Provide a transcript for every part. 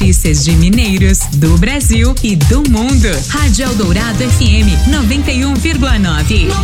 delícias de mineiros, do Brasil e do mundo. Rádio Eldorado FM 91,9. 91,9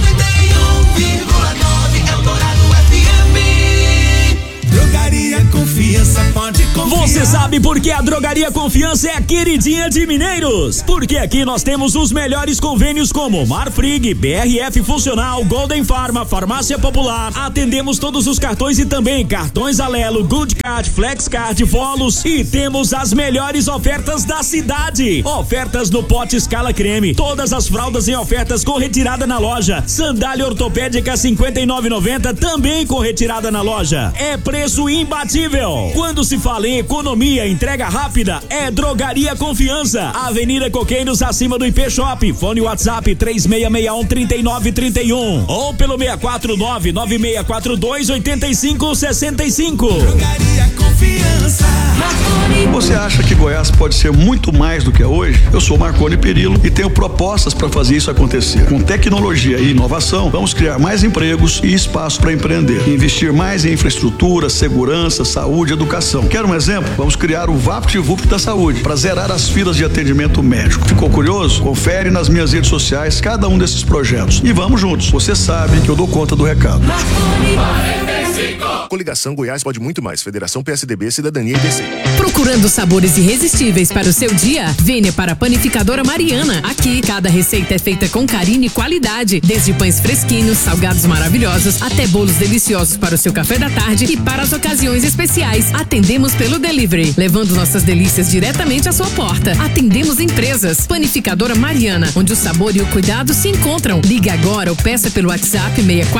Eldorado FM. Drogaria Confiança, pode confiar. Você sabe por que a Drogaria Confiança é a queridinha de mineiros? Porque aqui nós temos os melhores convênios como Marfrig, BRF Funcional, Golden Pharma, Farmácia Popular. Atendemos todos os cartões e também cartões Alelo, Good Card, Flex Card, Volos, e temos as melhores ofertas da cidade. Ofertas no pote escala creme, todas as fraldas em ofertas com retirada na loja. Sandália ortopédica R$ 59,90 também com retirada na loja. É preço imbatível. Quando se fala em economia, entrega rápida, é Drogaria Confiança. Avenida Coqueiros, acima do IP Shop. Fone WhatsApp 3661-3931 ou pelo 649-9642-8565. Drogaria Confiança. Você acha que Goiás pode ser muito mais do que é hoje? Eu sou Marconi Perillo e tenho propostas para fazer isso acontecer. Com tecnologia e inovação, vamos criar mais empregos e espaço para empreender. Investir mais em infraestrutura, segurança, saúde e educação. Quer um exemplo? Vamos criar o VaptVupt da Saúde para zerar as filas de atendimento médico. Ficou curioso? Confere nas minhas redes sociais cada um desses projetos. E vamos juntos. Você sabe que eu dou conta do recado. Coligação Goiás pode muito mais. Federação PSDB, Cidadania e DC. Procurando sabores irresistíveis para o seu dia? Venha para a Panificadora Mariana. Aqui, cada receita é feita com carinho e qualidade. Desde pães fresquinhos, salgados maravilhosos, até bolos deliciosos para o seu café da tarde e para as ocasiões especiais. Atendemos pelo delivery, levando nossas delícias diretamente à sua porta. Atendemos empresas. Panificadora Mariana, onde o sabor e o cuidado se encontram. Ligue agora ou peça pelo WhatsApp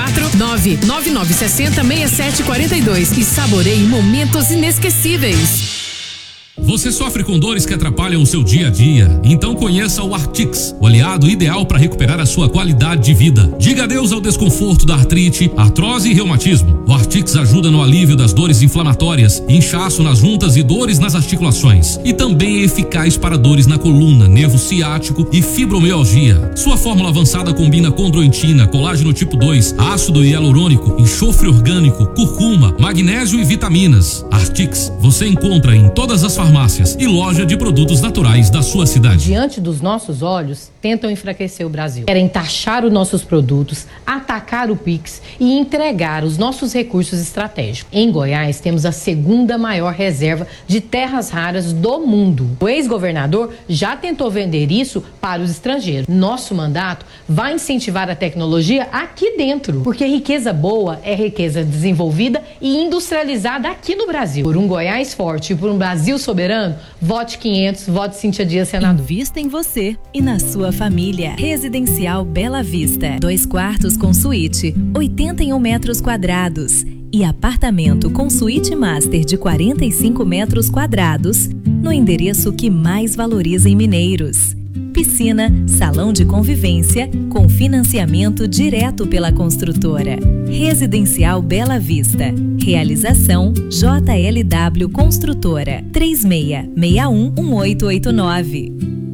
649-9960-6742 e saboreie momentos inesquecíveis. Você sofre com dores que atrapalham o seu dia a dia? Então conheça o Artix, o aliado ideal para recuperar a sua qualidade de vida. Diga adeus ao desconforto da artrite, artrose e reumatismo. O Artix ajuda no alívio das dores inflamatórias, inchaço nas juntas e dores nas articulações. E também é eficaz para dores na coluna, nervo ciático e fibromialgia. Sua fórmula avançada combina condroitina, colágeno tipo 2, ácido hialurônico, enxofre orgânico, curcuma, magnésio e vitaminas. Artix você encontra em todas as farmácias e loja de produtos naturais da sua cidade. Diante dos nossos olhos, tentam enfraquecer o Brasil. Querem taxar os nossos produtos, atacar o Pix e entregar os nossos recursos estratégicos. Em Goiás, temos a segunda maior reserva de terras raras do mundo. O ex-governador já tentou vender isso para os estrangeiros. Nosso mandato vai incentivar a tecnologia aqui dentro, porque riqueza boa é riqueza desenvolvida e industrializada aqui no Brasil. Por um Goiás forte e por um Brasil soberano, vote 500, vote Cíntia Dias, senador. Invista em você e na sua família. Residencial Bela Vista. 2 quartos com suíte, 81 metros quadrados. E apartamento com suíte master de 45 metros quadrados, no endereço que mais valoriza em Mineiros. Piscina, salão de convivência, com financiamento direto pela construtora. Residencial Bela Vista. Realização JLW Construtora. 36611889.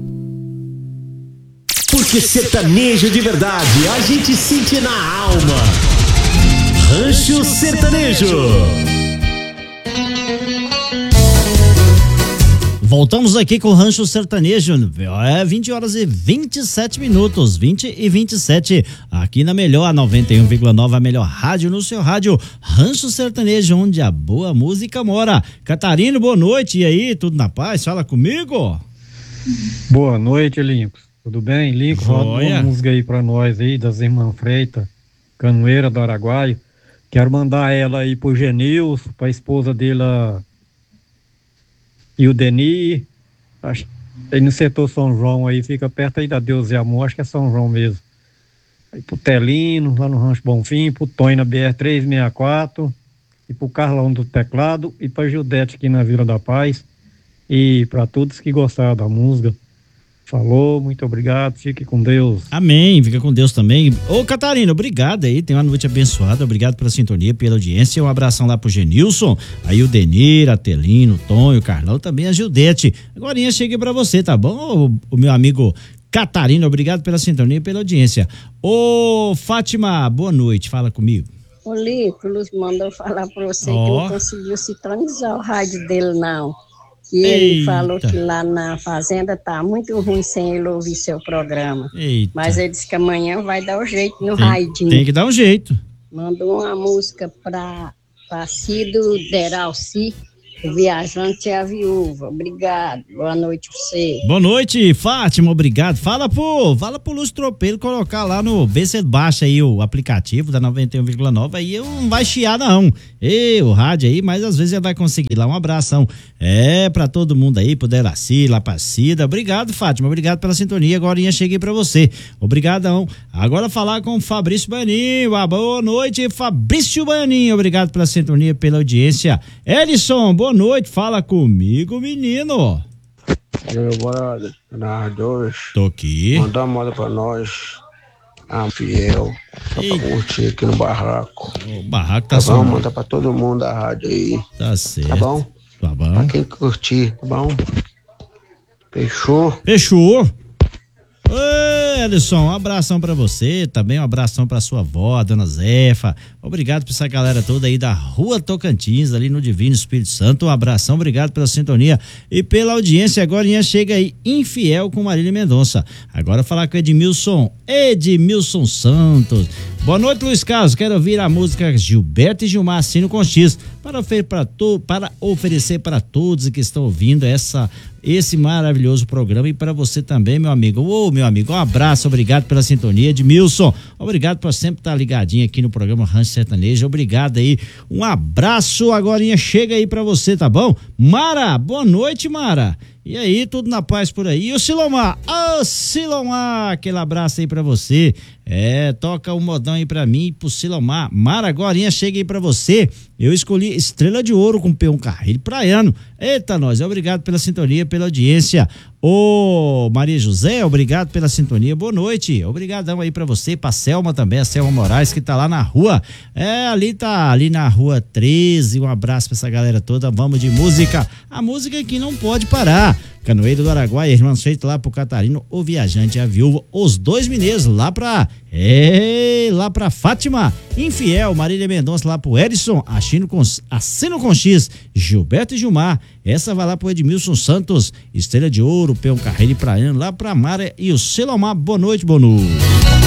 Porque sertanejo de verdade, a gente sente na alma. Rancho Sertanejo. Voltamos aqui com o Rancho Sertanejo, 20 horas e 27 minutos, 20 e 27, aqui na melhor 91,9, a melhor rádio no seu rádio, Rancho Sertanejo, onde a boa música mora. Catarino, boa noite, e aí, tudo na paz? Fala comigo. Boa noite, Lincoln, tudo bem? Lincoln, roda uma música aí pra nós aí, das Irmãs Freitas, Canoeira do Araguaio. Quero mandar ela aí pro Genilson, pra esposa dele, e o Deni, acho, aí no setor São João aí, fica perto aí da Deus e Amor, acho que é São João mesmo. Aí pro Telino, lá no Rancho Bonfim, pro Tonho na BR-364, e pro Carlão do Teclado, e pra Gildete aqui na Vila da Paz, e pra todos que gostaram da música. Falou, muito obrigado, fique com Deus. Amém, fica com Deus também. Ô Catarina, obrigado aí, tenha uma noite abençoada, obrigado pela sintonia, pela audiência, um abração lá pro Genilson, aí o Denir, a Telino, o Tonho, o Carlão, também a Gildete. Agorinha cheguei pra você, tá bom, o meu amigo Catarina, obrigado pela sintonia e pela audiência. Ô Fátima, boa noite, fala comigo. O Lico, Luz mandou falar pra você que não conseguiu sintonizar o rádio dele, não. que ele falou que lá na fazenda tá muito ruim sem ele ouvir seu programa. Eita. Mas ele disse que amanhã vai dar o jeito no raidinho. Tem que dar um jeito. Mandou uma música para Cido Deralci, o viajante e a viúva. Obrigado. Boa noite pra você. Boa noite, Fátima, obrigado. Fala pro Lúcio Tropeiro colocar lá no BC Baixa aí o aplicativo da 91,9, aí não vai chiar não. O rádio aí, mas às vezes ele vai conseguir lá. Um abração. Pra todo mundo aí, pro Deraci, lá pra Cida. Obrigado, Fátima, obrigado pela sintonia. Agora cheguei pra você. Obrigadão. Agora falar com o Fabrício Baianinho. Boa noite, Fabrício Baianinho. Obrigado pela sintonia, pela audiência. Edson, boa noite, fala comigo, menino. Meu brother, na rádio hoje. Tô aqui. Mandar uma moda pra nós. Fiel. Só pra curtir aqui no barraco. O barraco tá só. Vamos mandar pra todo mundo da rádio aí. Tá certo. Tá bom? Tá bom. Pra quem curtir, tá bom? Fechou? Fechou. Oi, Alisson, um abração pra você, também um abração pra sua avó, a dona Zefa. Obrigado por essa galera toda aí da Rua Tocantins, ali no Divino Espírito Santo. Um abração, obrigado pela sintonia e pela audiência. Agora chega aí, Infiel com Marília Mendonça. Agora falar com Edmilson Santos. Boa noite, Luiz Carlos. Quero ouvir a música Gilberto e Gilmar Assino com X para oferecer para todos que estão ouvindo esse maravilhoso programa e para você também, meu amigo. Meu amigo, um abraço, obrigado pela sintonia, Edmilson. Obrigado por sempre estar ligadinho aqui no programa Rancho Sertanejo. Obrigado aí. Um abraço. Agora chega aí para você, tá bom? Mara, boa noite, Mara. E aí, tudo na paz por aí? E o Silomar? Silomar, aquele abraço aí pra você. Toca um modão aí pra mim e pro Silomar. Mara, agorinha, chega aí pra você. Eu escolhi Estrela de Ouro com Peão Carreiro Praiano. Eita, nós, obrigado pela sintonia, pela audiência. Ô, Maria José, obrigado pela sintonia, boa noite. Obrigadão aí pra você, pra Selma também, a Selma Moraes, que tá lá na rua. Ali na rua 13. Um abraço pra essa galera toda. Vamos de música. A música que não pode parar. Canoeiro do Araguaia, Irmãos Feito lá pro Catarino, o Viajante e a Viúva, os dois mineiros lá pra Fátima, Infiel, Marília Mendonça lá pro Edson, Assino com X, Gilberto e Gilmar, essa vai lá pro Edmilson Santos, Estrela de Ouro, Peão Carreiro e Praiano, lá pra Mara e o Selomar. Boa noite, Bonu.